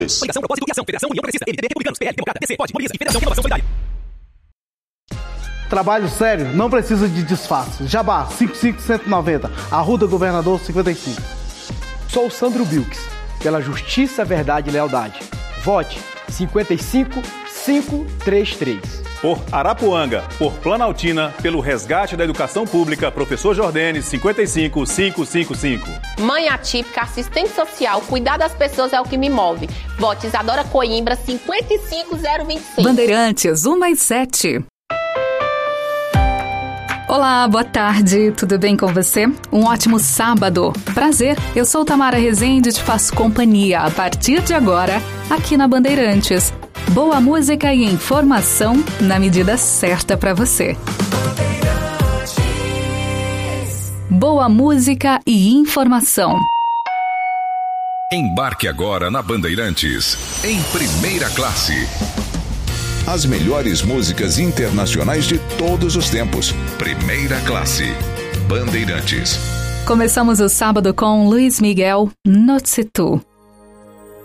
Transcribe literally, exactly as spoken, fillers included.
Coligação, Propósito e Ação, Federação União Progressista, M D B, Republicanos, P L, Democrata, D C, Pode, Mobilias e Federação Inovação Solidária. Trabalho sério não precisa de disfarce. Jabá, cinco cinco um nove zero, Arruda Governador cinquenta e cinco. Sou Sandro Bilks, pela justiça, verdade e lealdade. Vote cinquenta e cinco cinco três três. Por Arapuanga, por Planaltina, pelo resgate da educação pública, professor Jordenes, cinquenta e cinco cinco cinco cinco. Mãe atípica, assistente social, cuidar das pessoas é o que me move. Vote Isadora Coimbra, cinquenta e cinco zero vinte e seis. Bandeirantes, um mais sete. Olá, boa tarde, tudo bem com você? Um ótimo sábado. Prazer, eu sou Tamara Rezende e te faço companhia a partir de agora, aqui na Bandeirantes. Boa música e informação na medida certa para você. Boa música e informação. Embarque agora na Bandeirantes, em primeira classe. As melhores músicas internacionais de todos os tempos. Primeira classe. Bandeirantes. Começamos o sábado com Luiz Miguel, Noche Tu.